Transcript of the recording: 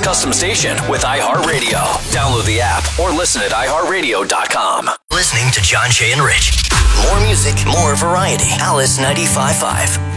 custom station with iHeartRadio. Download the app or listen at iHeartRadio.com. Listening to John, Jay, and Rich. More music, more variety. Alice 95.5.